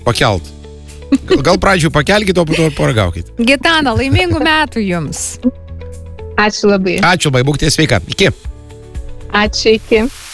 pakelt. Gal pradžių pakelkit, o po to paragaukit. Gitana, laimingų metų jums. Ačiū labai. Ačiū labai, būkite sveika. Iki. Ačiū, iki.